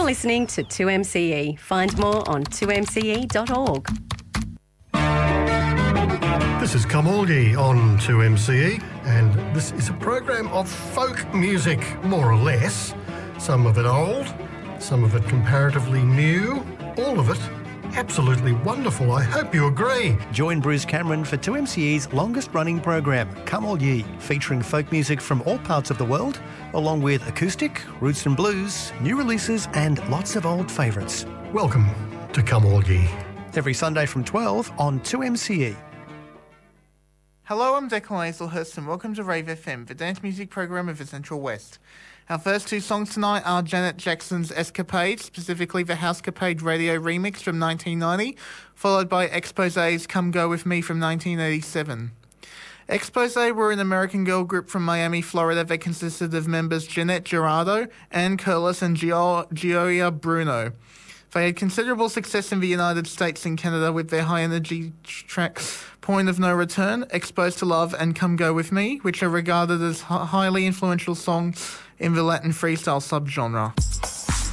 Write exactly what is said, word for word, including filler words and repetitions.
listening to two M C E. Find more on two m c e dot org. This is Come All Ye on two M C E, and this is a program of folk music, more or less. Some of it old, some of it comparatively new, all of it absolutely wonderful. I hope you agree. Join Bruce Cameron for two M C E's longest-running program, Come All Ye, featuring folk music from all parts of the world, along with acoustic, roots and blues, new releases and lots of old favourites. Welcome to Come All Ye. Every Sunday from twelve on two M C E. Hello, I'm Declan Hazelhurst and welcome to Rave F M, the dance music program of the Central West. Our first two songs tonight are Janet Jackson's Escapade, specifically the Housecapade radio remix from nineteen ninety, followed by Exposé's Come Go With Me from nineteen eighty-seven. Exposé were an American girl group from Miami, Florida that consisted of members Jeanette Gerardo, Ann Curlis and Gio- Gioia Bruno. They had considerable success in the United States and Canada with their high-energy tracks Point of No Return, Exposed to Love and Come Go With Me, which are regarded as highly influential songs in the Latin freestyle subgenre.